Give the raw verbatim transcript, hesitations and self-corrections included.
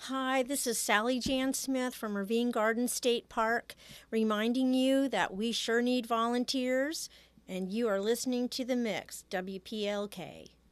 Hi, this is Sally Jan Smith from Ravine Garden State Park, reminding you that we sure need volunteers, and you are listening to The Mix, W P L K.